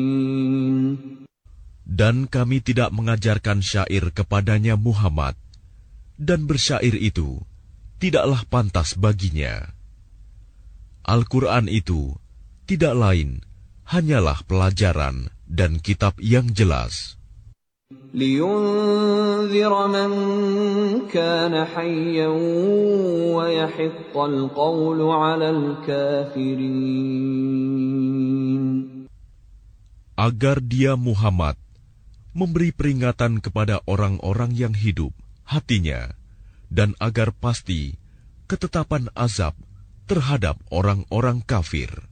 Dan kami tidak mengajarkan syair kepadanya Muhammad, dan bersyair itu tidaklah pantas baginya. Al-Quran itu tidak lain hanyalah pelajaran dan kitab yang jelas. لِيُنذِرَ مَن كَانَ حَيًّا وَيَحِقَّ الْقَوْلُ عَلَى الْكَافِرِينَ. Agar dia Muhammad memberi peringatan kepada orang-orang yang hidup hatinya, dan agar pasti ketetapan azab terhadap orang-orang kafir.